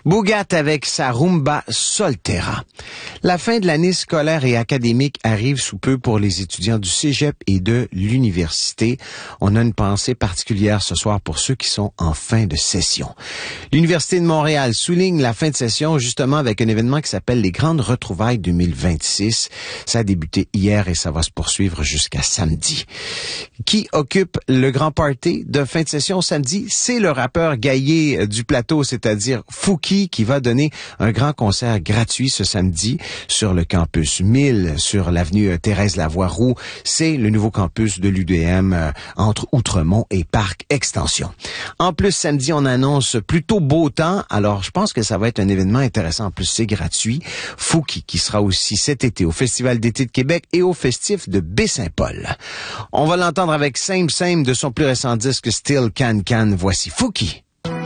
Bougat avec sa rumba Solterra. La fin de l'année scolaire et académique arrive sous peu pour les étudiants du cégep et de l'université. On a une pensée particulière ce soir pour ceux qui sont en fin de session. L'Université de Montréal souligne la fin de session justement avec un événement qui s'appelle les Grandes Retrouvailles 2026. Ça a débuté hier et ça va se poursuivre jusqu'à samedi. Qui occupe le grand party de fin de session samedi? C'est le rappeur Gaillé du plateau, c'est-à-dire Fouki, qui va donner un grand concert gratuit ce samedi sur le campus 1000, sur l'avenue Thérèse-Lavoie-Roux. C'est le nouveau campus de l'UDM entre Outremont et Parc Extension. En plus, samedi, on annonce plutôt beau temps, alors je pense que ça va être un événement intéressant. En plus, c'est gratuit. Fouki, qui sera aussi cet été au Festival d'été de Québec et au Festif de Baie-Saint-Paul. On va l'entendre avec Same Same de son plus récent disque Still Can Can. Voici Fouki.